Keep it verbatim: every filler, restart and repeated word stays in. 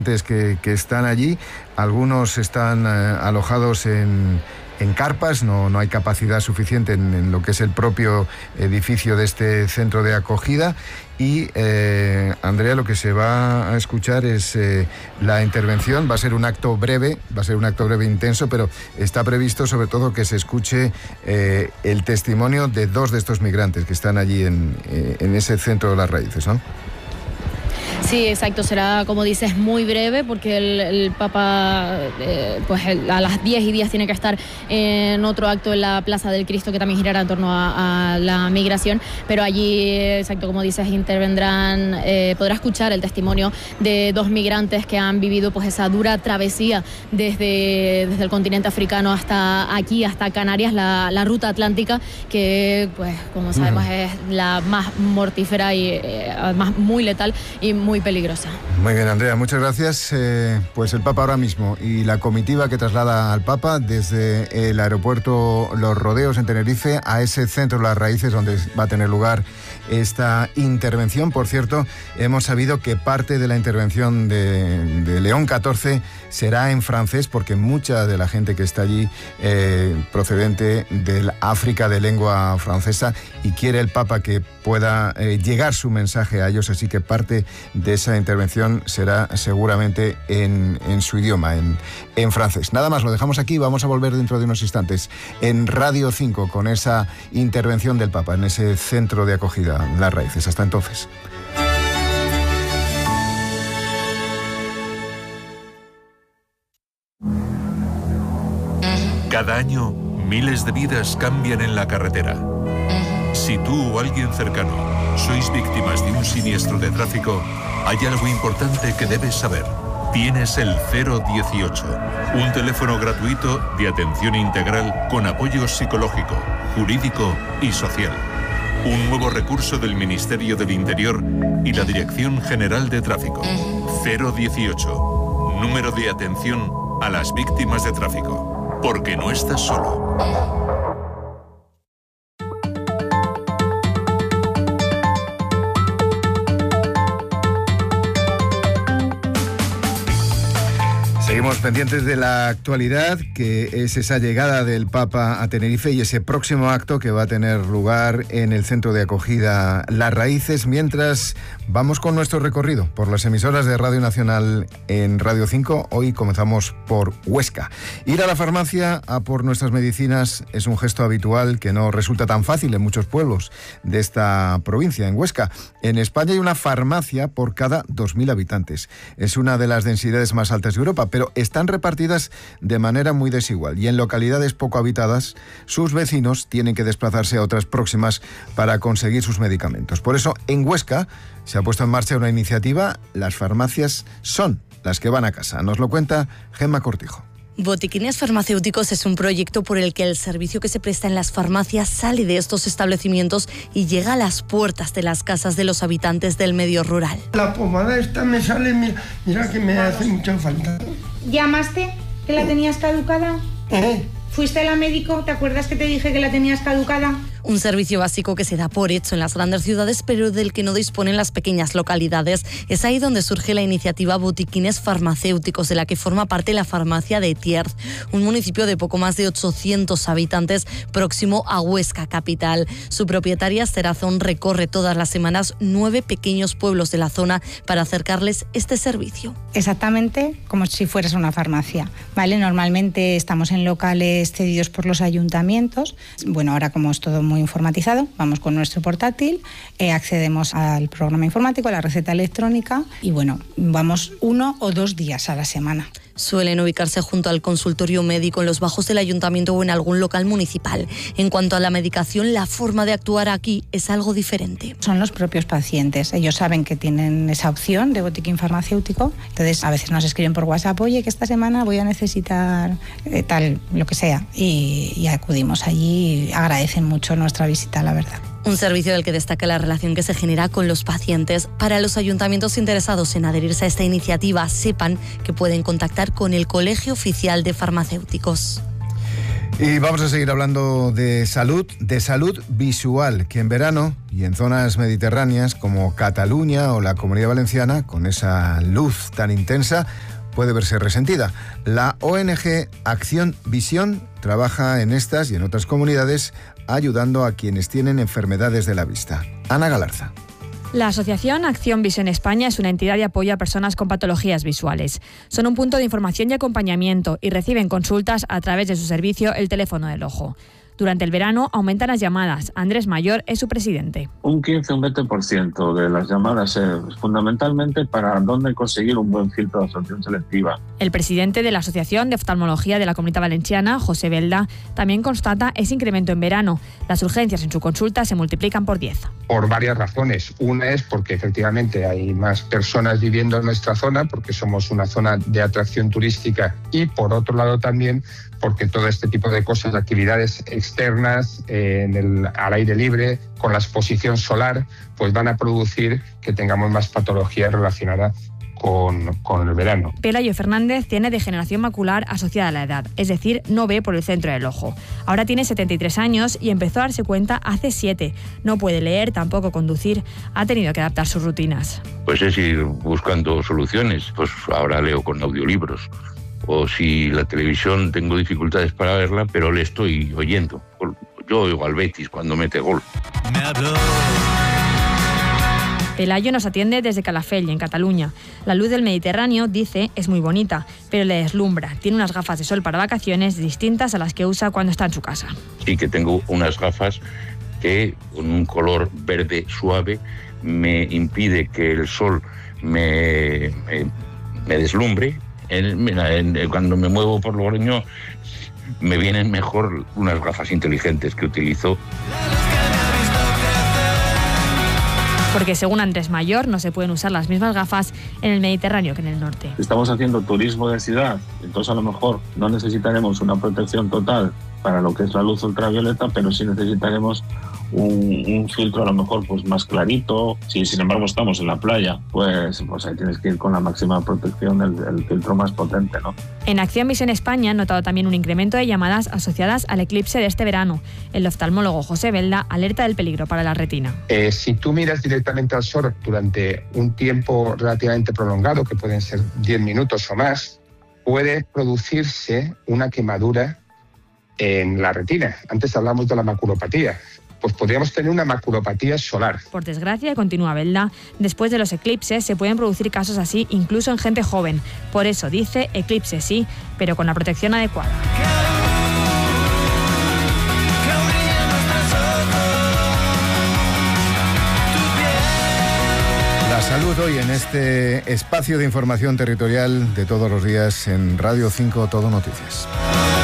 Que, que están allí, algunos están eh, alojados en, en carpas, no, no hay capacidad suficiente en, en lo que es el propio edificio de este centro de acogida. Y, eh, Andrea, lo que se va a escuchar es eh, la intervención. Va a ser un acto breve, va a ser un acto breve intenso, pero está previsto sobre todo que se escuche eh, el testimonio de dos de estos migrantes que están allí en, eh, en ese centro de las raíces, ¿no? Sí, exacto, será, como dices, muy breve porque el, el Papa eh, pues el, a las diez y diez tiene que estar en otro acto en la Plaza del Cristo que también girará en torno a, a la migración, pero allí, exacto, como dices, intervendrán, eh, podrá escuchar el testimonio de dos migrantes que han vivido pues esa dura travesía desde, desde el continente africano hasta aquí, hasta Canarias, la, la ruta atlántica, que pues como sabemos uh-huh. es la más mortífera y eh, además muy letal y muy peligrosa. Muy bien, Andrea, muchas gracias. Eh, pues el Papa ahora mismo y la comitiva que traslada al Papa desde el aeropuerto Los Rodeos en Tenerife a ese centro de las raíces donde va a tener lugar esta intervención. Por cierto, hemos sabido que parte de la intervención de, de León catorce será en francés porque mucha de la gente que está allí eh, procedente del África de lengua francesa y quiere el Papa que pueda eh, llegar su mensaje a ellos, así que parte de esa intervención será seguramente en, en su idioma, en, en francés. Nada más, lo dejamos aquí, vamos a volver dentro de unos instantes en Radio cinco con esa intervención del Papa en ese centro de acogida, Las Raíces. Hasta entonces. Cada año, miles de vidas cambian en la carretera. Si tú o alguien cercano sois víctimas de un siniestro de tráfico, hay algo importante que debes saber. Tienes el cero dieciocho, un teléfono gratuito de atención integral con apoyo psicológico, jurídico y social. Un nuevo recurso del Ministerio del Interior y la Dirección General de Tráfico. cero dieciocho, número de atención a las víctimas de tráfico. Porque no estás solo. Seguimos pendientes de la actualidad, que es esa llegada del Papa a Tenerife y ese próximo acto que va a tener lugar en el centro de acogida Las Raíces, mientras vamos con nuestro recorrido por las emisoras de Radio Nacional en Radio cinco. Hoy comenzamos por Huesca. Ir a la farmacia a por nuestras medicinas es un gesto habitual que no resulta tan fácil en muchos pueblos de esta provincia. En Huesca, en España, hay una farmacia por cada dos mil habitantes. Es una de las densidades más altas de Europa, pero están repartidas de manera muy desigual y en localidades poco habitadas sus vecinos tienen que desplazarse a otras próximas para conseguir sus medicamentos. Por eso, en Huesca se ha puesto en marcha una iniciativa. Las farmacias son las que van a casa. Nos lo cuenta Gemma Cortijo. Botiquines Farmacéuticos es un proyecto por el que el servicio que se presta en las farmacias sale de estos establecimientos y llega a las puertas de las casas de los habitantes del medio rural. La pomada esta me sale, mira, mira que me hace mucha falta. ¿Llamaste que la tenías caducada? ¿Eh? ¿Fuiste al médico? ¿Te acuerdas que te dije que la tenías caducada? Un servicio básico que se da por hecho en las grandes ciudades, pero del que no disponen las pequeñas localidades. Es ahí donde surge la iniciativa Botiquines Farmacéuticos, de la que forma parte la farmacia de Tierz, un municipio de poco más de ochocientos habitantes próximo a Huesca capital. Su propietaria, Esther Azón, recorre todas las semanas nueve pequeños pueblos de la zona para acercarles este servicio. Exactamente como si fueras una farmacia, ¿vale? Normalmente estamos en locales cedidos por los ayuntamientos. Bueno, ahora como es todo muy informatizado, vamos con nuestro portátil, eh, accedemos al programa informático, a la receta electrónica y bueno, vamos uno o dos días a la semana. Suelen ubicarse junto al consultorio médico en los bajos del ayuntamiento o en algún local municipal. En cuanto a la medicación, la forma de actuar aquí es algo diferente. Son los propios pacientes. Ellos saben que tienen esa opción de botiquín farmacéutico. Entonces, a veces nos escriben por WhatsApp, oye, que esta semana voy a necesitar eh, tal, lo que sea. Y, y acudimos allí y agradecen mucho nuestra visita, la verdad. Un servicio del que destaca la relación que se genera con los pacientes. Para los ayuntamientos interesados en adherirse a esta iniciativa, sepan que pueden contactar con el Colegio Oficial de Farmacéuticos. Y vamos a seguir hablando de salud, de salud visual, que en verano y en zonas mediterráneas como Cataluña o la Comunidad Valenciana, con esa luz tan intensa, puede verse resentida. La O N G Acción Visión trabaja en estas y en otras comunidades ayudando a quienes tienen enfermedades de la vista. Ana Galarza. La Asociación Acción Visión España es una entidad de apoyo a personas con patologías visuales. Son un punto de información y acompañamiento y reciben consultas a través de su servicio El Teléfono del Ojo. Durante el verano aumentan las llamadas. Andrés Mayor es su presidente. Un quince, un veinte por ciento de las llamadas es fundamentalmente para dónde conseguir un buen filtro de absorción selectiva. El presidente de la Asociación de Oftalmología de la Comunidad Valenciana, José Belda, también constata ese incremento en verano. Las urgencias en su consulta se multiplican por diez. Por varias razones. Una es porque efectivamente hay más personas viviendo en nuestra zona, porque somos una zona de atracción turística, y por otro lado también porque todo este tipo de cosas, de actividades externas, eh, en el, al aire libre, con la exposición solar, pues van a producir que tengamos más patologías relacionadas con, con el verano. Pelayo Fernández tiene degeneración macular asociada a la edad, es decir, no ve por el centro del ojo. Ahora tiene setenta y tres años y empezó a darse cuenta hace siete. No puede leer, tampoco conducir. Ha tenido que adaptar sus rutinas. Pues es ir buscando soluciones. Pues ahora leo con audiolibros. O si la televisión tengo dificultades para verla, pero le estoy oyendo. Yo oigo al Betis cuando mete gol. Pelayo nos atiende desde Calafell, en Cataluña. La luz del Mediterráneo, dice, es muy bonita, pero le deslumbra. Tiene unas gafas de sol para vacaciones distintas a las que usa cuando está en su casa. Sí que tengo unas gafas que, con un color verde suave, me impide que el sol me, me, me deslumbre. En, mira, en, cuando me muevo por Logroño me vienen mejor unas gafas inteligentes que utilizo. Porque según Andrés Mayor no se pueden usar las mismas gafas en el Mediterráneo que en el norte. Estamos haciendo turismo de ciudad, entonces a lo mejor no necesitaremos una protección total para lo que es la luz ultravioleta, pero sí necesitaremos un, un filtro a lo mejor pues más clarito. Si sin embargo estamos en la playa, pues, pues ahí tienes que ir con la máxima protección, el, el filtro más potente, ¿no? En Acción Visión España han notado también un incremento de llamadas asociadas al eclipse de este verano. El oftalmólogo José Belda alerta del peligro para la retina. Eh, si tú miras directamente al sol durante un tiempo relativamente prolongado, que pueden ser diez minutos o más, puede producirse una quemadura en la retina. Antes hablamos de la maculopatía. Pues podríamos tener una maculopatía solar. Por desgracia, continúa Belda, después de los eclipses se pueden producir casos así incluso en gente joven. Por eso dice, eclipse sí, pero con la protección adecuada. La salud hoy en este espacio de información territorial de todos los días en Radio cinco Todo Noticias.